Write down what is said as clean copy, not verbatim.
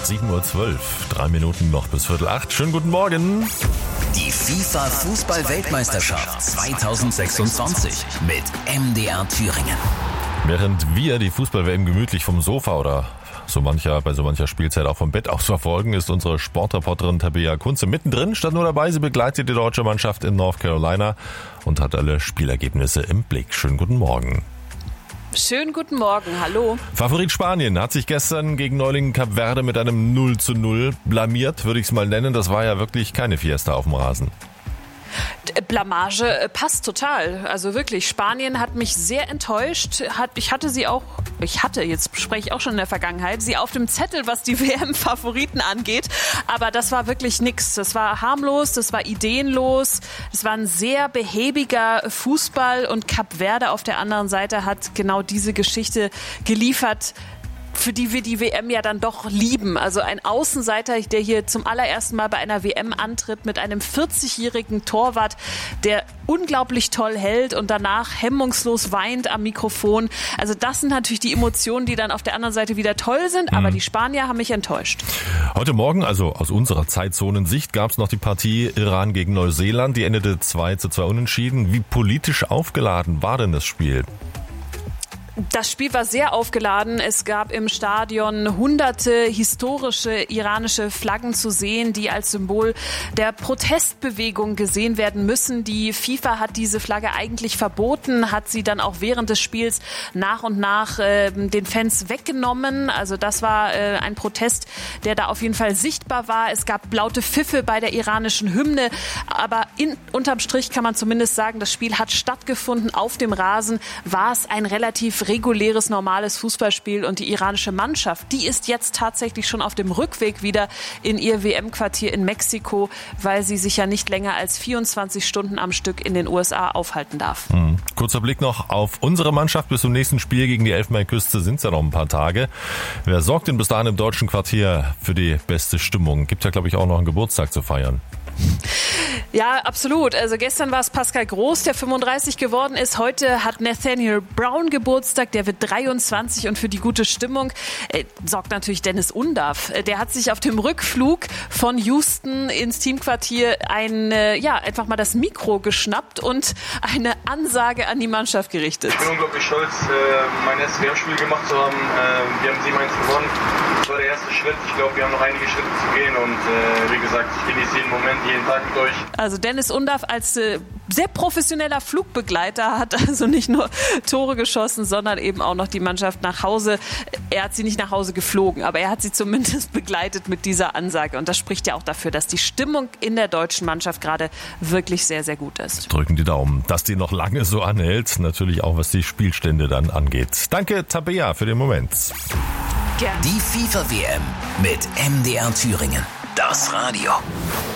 7:12 Uhr, 3 Minuten noch bis 7:45. Schönen guten Morgen. Die FIFA-Fußball-Weltmeisterschaft 2026 mit MDR Thüringen. Während wir die Fußball-WM gemütlich vom Sofa oder bei so mancher Spielzeit auch vom Bett aus verfolgen, ist unsere Sportreporterin Tabea Kunze mittendrin. Statt nur dabei, sie begleitet die deutsche Mannschaft in North Carolina und hat alle Spielergebnisse im Blick. Schönen guten Morgen. Schönen guten Morgen, hallo. Favorit Spanien hat sich gestern gegen Neuling Kap Verde mit einem 0:0 blamiert, würde ich es mal nennen. Das war ja wirklich keine Fiesta auf dem Rasen. Blamage passt total. Also wirklich, Spanien hat mich sehr enttäuscht. Jetzt spreche ich auch schon in der Vergangenheit, sie auf dem Zettel, was die WM-Favoriten angeht. Aber das war wirklich nix. Das war harmlos, das war ideenlos. Es war ein sehr behäbiger Fußball und Kap Verde auf der anderen Seite hat genau diese Geschichte geliefert, für die wir die WM ja dann doch lieben. Also ein Außenseiter, der hier zum allerersten Mal bei einer WM antritt mit einem 40-jährigen Torwart, der unglaublich toll hält und danach hemmungslos weint am Mikrofon. Also das sind natürlich die Emotionen, die dann auf der anderen Seite wieder toll sind, aber die Spanier haben mich enttäuscht. Heute Morgen, also aus unserer Zeitzonensicht, gab es noch die Partie Iran gegen Neuseeland. Die endete 2:2 unentschieden. Wie politisch aufgeladen war denn das Spiel? Das Spiel war sehr aufgeladen. Es gab im Stadion hunderte historische iranische Flaggen zu sehen, die als Symbol der Protestbewegung gesehen werden müssen. Die FIFA hat diese Flagge eigentlich verboten, hat sie dann auch während des Spiels nach und nach den Fans weggenommen. Also das war ein Protest, der da auf jeden Fall sichtbar war. Es gab laute Pfiffe bei der iranischen Hymne, aber unterm Strich kann man zumindest sagen, das Spiel hat stattgefunden. Auf dem Rasen war es ein relativ reguläres, normales Fußballspiel und die iranische Mannschaft, die ist jetzt tatsächlich schon auf dem Rückweg wieder in ihr WM-Quartier in Mexiko, weil sie sich ja nicht länger als 24 Stunden am Stück in den USA aufhalten darf. Kurzer Blick noch auf unsere Mannschaft. Bis zum nächsten Spiel gegen die Elfenbeinküste sind es ja noch ein paar Tage. Wer sorgt denn bis dahin im deutschen Quartier für die beste Stimmung? Gibt ja, glaube ich, auch noch einen Geburtstag zu feiern. Ja, absolut. Also gestern war es Pascal Groß, der 35 geworden ist. Heute hat Nathaniel Brown Geburtstag, der wird 23 und für die gute Stimmung sorgt natürlich Dennis Undaff. Der hat sich auf dem Rückflug von Houston ins Teamquartier einfach mal das Mikro geschnappt und eine Ansage an die Mannschaft gerichtet. Ich bin unglaublich stolz, mein erstes WM-Spiel gemacht zu haben. Wir haben 7:1 gewonnen. Das war der erste Schritt. Ich glaube, wir haben noch einige Schritte zu gehen und wie gesagt, ich genieße jeden Moment, jeden Tag mit euch. Also Dennis Undaff als sehr professioneller Flugbegleiter hat also nicht nur Tore geschossen, sondern eben auch noch die Mannschaft nach Hause. Er hat sie nicht nach Hause geflogen, aber er hat sie zumindest begleitet mit dieser Ansage. Und das spricht ja auch dafür, dass die Stimmung in der deutschen Mannschaft gerade wirklich sehr, sehr gut ist. Drücken die Daumen, dass die noch lange so anhält. Natürlich auch, was die Spielstände dann angeht. Danke, Tabea, für den Moment. Gerne. Die FIFA-WM mit MDR Thüringen. Das Radio.